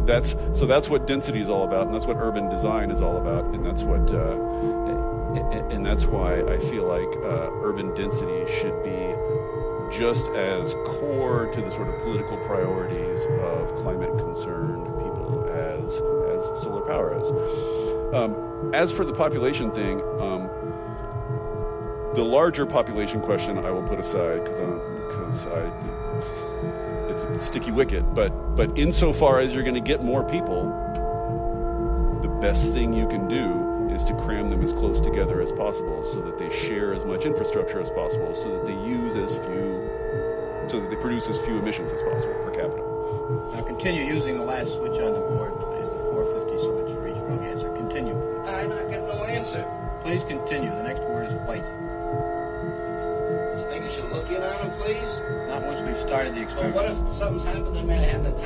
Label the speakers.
Speaker 1: that's what density is all about, and that's what urban design is all about, and that's what and that's why I feel like urban density should be just as core to the sort of political priorities of climate-concerned people as solar power is. As for the population thing, the larger population question I will put aside because it's a sticky wicket. But insofar as you're going to get more people, the best thing you can do is to cram them as close together as possible, so that they share as much infrastructure as possible, so that they produce as few emissions as possible per capita.
Speaker 2: Now continue using the last switch on the board, please. The 450 switch for each wrong answer. Continue.
Speaker 3: I'm not getting no answer.
Speaker 2: Please continue. The next word is white.
Speaker 3: You think I should look in on him, please?
Speaker 2: Not once we've started the
Speaker 3: Well,
Speaker 2: experiment.
Speaker 3: what if something's happened that may have happened